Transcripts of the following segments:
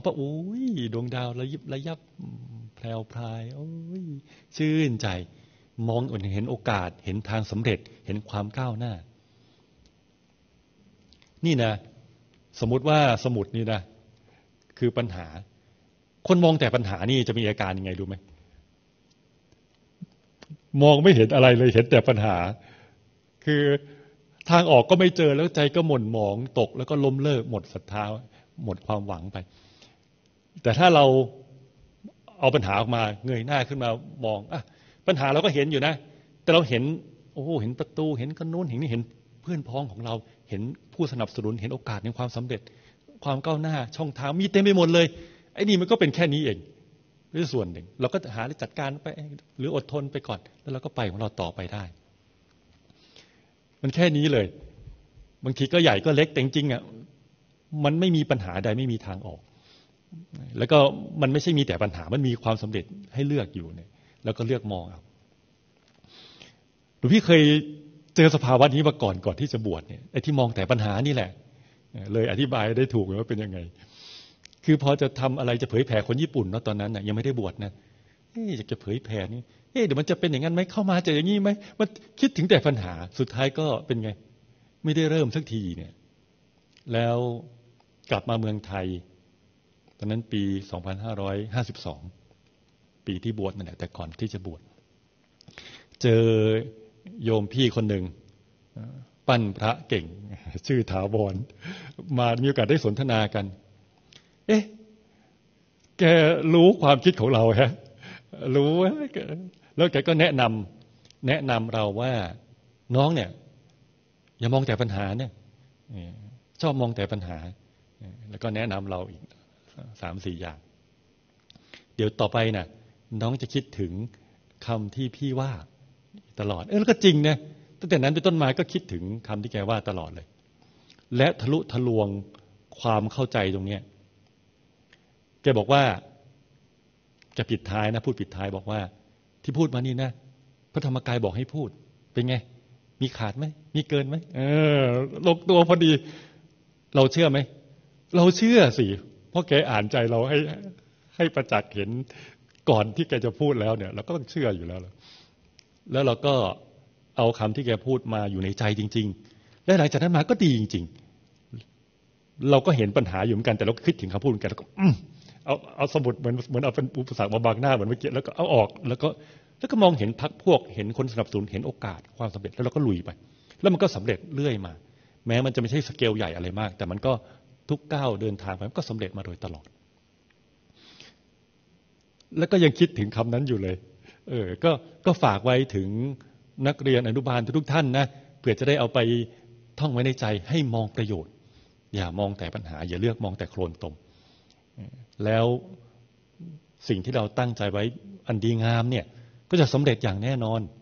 ปั๊บโอ้ยดวงดาวระยิบระยับแพรวพรายโอ้ยชื่นใจมองเห็นโอกาสเห็นทางสำเร็จเห็นความก้าวหน้านี่นะสมมุติว่าสมุดนี่นะคือปัญหาคนมองแต่ปัญหานี่จะมีอาการยังไงดูไหมมองไม่เห็นอะไรเลยเห็นแต่ปัญหาคือทางออกก็ไม่เจอแล้วใจก็หม่นหมองตกแล้วก็ล้มเลิกหมดศรัทธาหมดความหวังไปแต่ถ้าเราเอาปัญหาออกมาเงยหน้าขึ้นมามองปัญหาเราก็เห็นอยู่นะแต่เราเห็นโอ้เห็นประตูเห็นคนนู้นเห็นนี่เห็นเพื่อนพ้องของเราเห็นผู้สนับสนุนเห็นโอกาสในความสำเร็จความก้าวหน้าช่องทางมีเต็มไปหมดเลยไอ้นี่มันก็เป็นแค่นี้เองด้วยส่วนหนึ่งเราก็หาจัดการไปหรืออดทนไปก่อนแล้วเราก็ไปของเราต่อไปได้มันแค่นี้เลยบางทีก็ใหญ่ก็เล็กแต่จริงๆมันไม่มีปัญหาใดไม่มีทางออกแล้วก็มันไม่ใช่มีแต่ปัญหามันมีความสำเร็จให้เลือกอยู่เนี่ยแล้วก็เลือกมองเอาหลวงพี่เคยเจอสภาวะนี้มาก่อนที่จะบวชเนี่ยไอ้ที่มองแต่ปัญหานี่แหละเลยอธิบายได้ถูกว่าเป็นยังไงคือพอจะทำอะไรจะเผยแผ่คนญี่ปุ่นเนาะตอนนั้นยังไม่ได้บวชนะอยากจะเผยแผ่นี่เดี๋ยวมันจะเป็นอย่างนั้นไหมเข้ามาจะอย่างนี้ไหมมันคิดถึงแต่ปัญหาสุดท้ายก็เป็นไงไม่ได้เริ่มสักทีเนี่ยแล้วกลับมาเมืองไทยตอนนั้นปี2552ปีที่บวชนั่นแหละแต่ก่อนที่จะบวชเจอโยมพี่คนหนึ่งปั้นพระเก่งชื่อถาวรมามีโอกาสได้สนทนากันแกรู้ความคิดของเราฮะรู้แล้วแกก็แนะนำเราว่าน้องเนี่ยอย่ามองแต่ปัญหาเนี่ยชอบมองแต่ปัญหาแล้วก็แนะนำเราอีก 3-4 อย่างเดี๋ยวต่อไปน่ะน้องจะคิดถึงคำที่พี่ว่าตลอดแล้วก็จริงนะตั้งแต่นั้นเป็นต้นมาก็คิดถึงคำที่แกว่าตลอดเลยและทะลุทะลวงความเข้าใจตรงนี้แกบอกว่าจะปิดท้ายนะพูดปิดท้ายบอกว่าที่พูดมานี่นะพระธรรมกายบอกให้พูดเป็นไงมีขาดไหมมีเกินไหมลงตัวพอดีเราเชื่อไหมเราเชื่อสิเพราะแกอ่านใจเราให้ประจักษ์เห็นก่อนที่แกจะพูดแล้วเนี่ยเราก็ต้องเชื่ออยู่แล้วเราก็เอาคำที่แกพูดมาอยู่ในใจจริงๆและหลังจากนั้นมาก็ดีจริงๆเราก็เห็นปัญหาอยู่เหมือนกันแต่เราก็คิดถึงคำพูดเหมือนกันแล้วก็เอาสมุดเหมือนเอาเป็นอุปสรรคมาบังหน้าเหมือนเมื่อกี้แล้วก็เอาออกแล้วก็มองเห็นพรรคพวกเห็นคนสนับสนุนเห็นโอกาสความสำเร็จแล้วเราก็ลุยไปแล้วมันก็สำเร็จเรื่อยมาแม้มันจะไม่ใช่สเกลใหญ่อะไรมากแต่มันก็ทุกก้าวเดินทางไปมันก็สำเร็จมาโดยตลอดแล้วก็ยังคิดถึงคำนั้นอยู่เลยก็ฝากไว้ถึงนักเรียนอนุบาลทุกท่านนะเพื่อจะได้เอาไปท่องไว้ในใจให้มองประโยชน์อย่ามองแต่ปัญหาอย่าเลือกมองแต่โคลนตมแล้วสิ่งที่เราตั้งใจไว้อันดีงามเนี่ยก็จะสำเร็จอย่างแน่นอน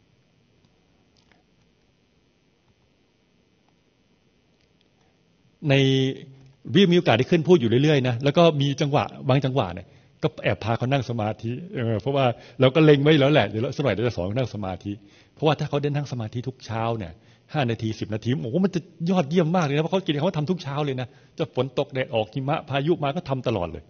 ในมีโอกาสได้ขึ้นพูดอยู่เรื่อยๆนะแล้วก็มีจังหวะบางจังหวะเนี่ยก็แอบพาเขานั่งสมาธิเพราะว่าเราก็เล็งไว้แล้วแหละเดี๋ยวสมัยเราจะสอนนั่งสมาธิเพราะว่าถ้าเขาได้นั่งสมาธิทุกเช้าเนี่ย5 นาที10 นาทีโอ้โหมันจะยอดเยี่ยมมากเลยนะเพราะเขาทำทุกเช้าเลยนะจะฝนตกแดดออกหิมะพายุมาก็ทำตลอดเลย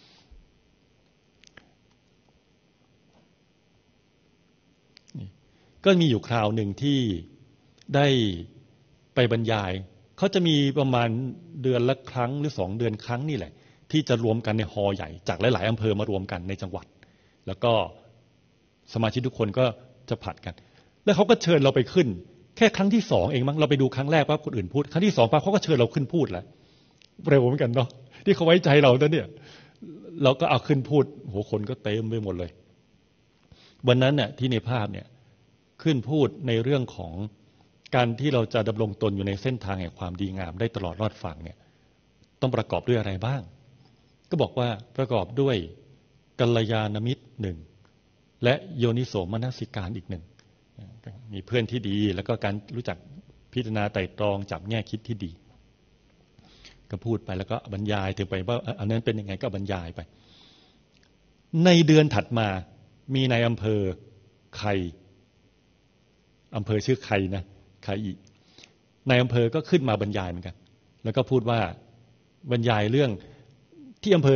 ก็มีอยู่คราวหนึ่งที่ได้ไปบรรยายเขาจะมีประมาณเดือนละครั้งหรือ2 เดือนครั้งนี่แหละที่จะรวมกันในฮอลล์ใหญ่จากหลายๆอำเภอมารวมกันในจังหวัดแล้วก็สมาชิกทุกคนก็จะผัดกันแล้วเขาก็เชิญเราไปขึ้นแค่ครั้งที่2เองมั้งเราไปดูครั้งแรกว่าคนอื่นพูดครั้งที่2ปั๊บเขาก็เชิญเราขึ้นพูดแล้วเร็วเหมือนกันเนาะที่เขาไว้ใจเราเนี่ยเราก็เอาขึ้นพูดโหคนก็เต็มไปหมดเลยวันนั้นเนี่ยที่ในภาพเนี่ยขึ้นพูดในเรื่องของการที่เราจะดำรงตนอยู่ในเส้นทางแห่งความดีงามได้ตลอดรอดฝั่งเนี่ยต้องประกอบด้วยอะไรบ้างก็บอกว่าประกอบด้วยกัลยาณมิตร1และโยนิโสมนสิการอีก1มีเพื่อนที่ดีแล้วก็การรู้จักพิจารณาไตร่ตรองจับแง่คิดที่ดีก็พูดไปแล้วก็บรรยายถึงไปว่าอันนั้นเป็นยังไงก็บรรยายไปในเดือนถัดมามีนายอำเภอใครอำเภอชื่อใครนะใครอีกนายอำเภอก็ขึ้นมาบรรยายเหมือนกันแล้วก็พูดว่าบรรยายเรื่องที่อำเภอ